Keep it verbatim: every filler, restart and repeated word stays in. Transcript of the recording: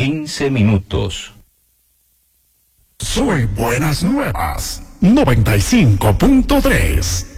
quince minutos. Soy Buenas Nuevas, noventa y cinco punto tres.